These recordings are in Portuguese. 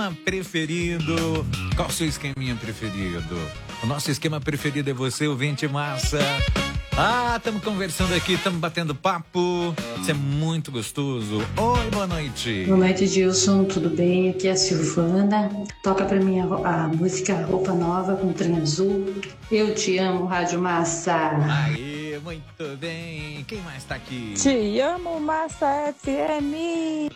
Preferido. Qual o seu esqueminha preferido? O nosso esquema preferido é você, ouvinte massa. Estamos conversando aqui, estamos batendo papo. Isso é muito gostoso. Oi, boa noite. Boa noite, Gilson. Tudo bem? Aqui é a Silvana. Toca pra mim a música Roupa Nova com Trem Azul. Eu te amo, Rádio Massa. Aê, muito bem. Quem mais tá aqui? Te amo, Massa FM.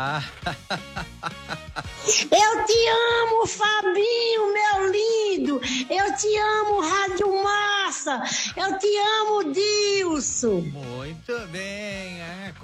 Eu te amo, Fabinho, meu lindo. Eu te amo, Rádio Massa. Eu te amo, Dilson. Muito bem.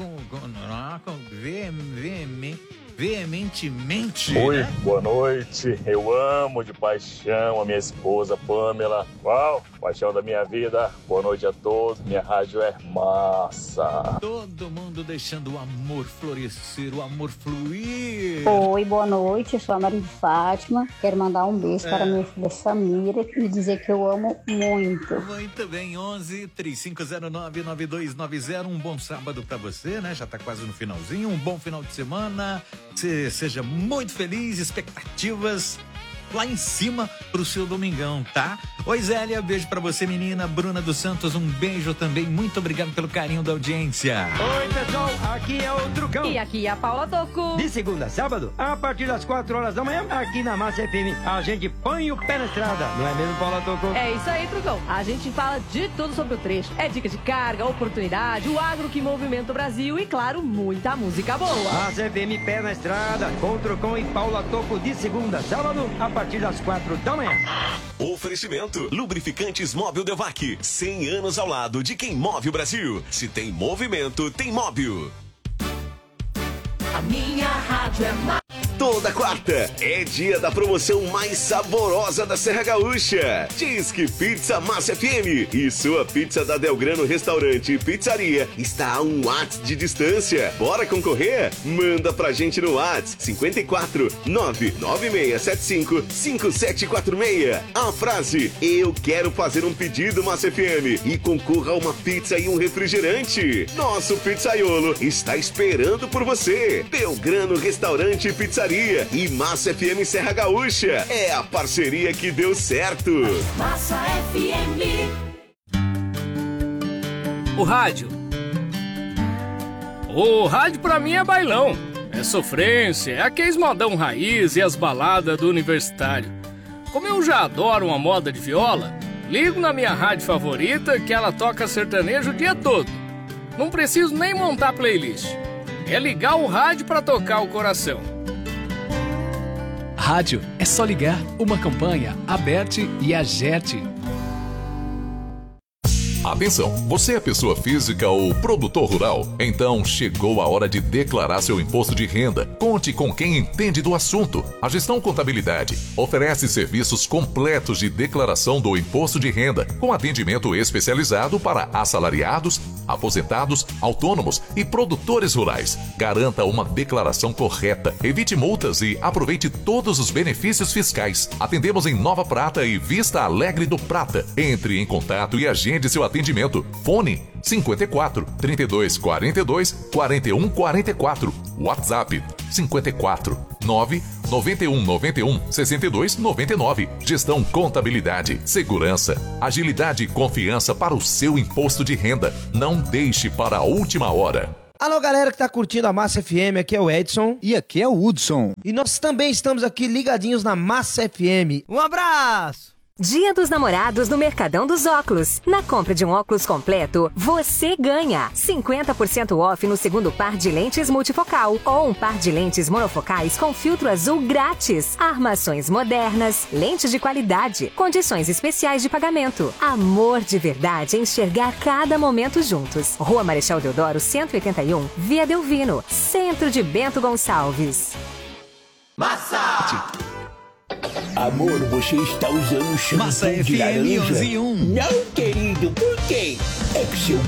Veementemente. Oi, né? boa noite. Eu amo de paixão a minha esposa Pamela. Uau, paixão da minha vida. Boa noite a todos. Minha rádio é massa. Todo mundo deixando o amor florescer, o amor fluir. Oi, boa noite. Eu sou a Maria de Fátima. Quero mandar um beijo para minha filha Samira e dizer que eu amo muito. Muito bem, 11-3509-9290. Um bom sábado pra você, né? Já tá quase no finalzinho. Um bom final de semana. Você seja muito feliz, expectativas lá em cima pro seu domingão, tá? Oi, Zélia, beijo pra você, menina. Bruna dos Santos, um beijo também. Muito obrigado pelo carinho da audiência. Oi, pessoal, aqui é o Trucão. E aqui é a Paula Toco. De segunda a sábado, a partir das 4 horas da manhã, aqui na Massa FM, a gente põe o pé na estrada. Não é mesmo, Paula Toco? É isso aí, Trucão. A gente fala de tudo sobre o trecho. É dica de carga, oportunidade, o agro que movimenta o Brasil e, claro, muita música boa. Massa FM, pé na estrada, com o Trucão e Paula Toco de segunda a sábado, a partir das 4 da manhã. Oferecimento: Lubrificantes Móbil Delvac. 100 anos ao lado de quem move o Brasil. Se tem movimento, tem Móbil. A minha rádio é mais. Toda quarta é dia da promoção mais saborosa da Serra Gaúcha. Disque Pizza Massa FM. E sua pizza da Delgrano Restaurante e Pizzaria está a um WhatsApp de distância. Bora concorrer? Manda pra gente no WhatsApp 54 99675 5746. A frase: eu quero fazer um pedido, Massa FM, e concorra a uma pizza e um refrigerante. Nosso pizzaiolo está esperando por você. Belgrano Restaurante e Pizzaria e Massa FM Serra Gaúcha. É a parceria que deu certo. Massa FM. O rádio. O rádio pra mim é bailão. É sofrência, é aqueles modão raiz e as baladas do universitário. Como eu já adoro uma moda de viola, ligo na minha rádio favorita que ela toca sertanejo o dia todo. Não preciso nem montar playlist. É ligar o rádio pra tocar o coração. Rádio é só ligar. Uma campanha, Aberte e Agerte. Atenção, você é pessoa física ou produtor rural? Então chegou a hora de declarar seu imposto de renda. Conte com quem entende do assunto. A Gestão Contabilidade oferece serviços completos de declaração do imposto de renda, com atendimento especializado para assalariados, aposentados, autônomos e produtores rurais. Garanta uma declaração correta, evite multas e aproveite todos os benefícios fiscais. Atendemos em Nova Prata e Vista Alegre do Prata. Entre em contato e agende seu atendimento. Fone 54 32 42 41 44. WhatsApp 54 9 91 91 62 99. Gestão Contabilidade, segurança, agilidade e confiança para o seu imposto de renda. Não deixe para a última hora. Alô, galera que tá curtindo a Massa FM, aqui é o Edson. E aqui é o Hudson. E nós também estamos aqui ligadinhos na Massa FM. Um abraço! Dia dos Namorados no Mercadão dos Óculos. Na compra de um óculos completo, você ganha 50% off no segundo par de lentes multifocal ou um par de lentes monofocais com filtro azul grátis. Armações modernas, lentes de qualidade, condições especiais de pagamento. Amor de verdade é enxergar cada momento juntos. Rua Marechal Deodoro, 181, Via Delvino, Centro de Bento Gonçalves. Massa! Amor, você está usando shampoo Massa de FM laranja? 11 e 1. Não, querido, por quê? É que seu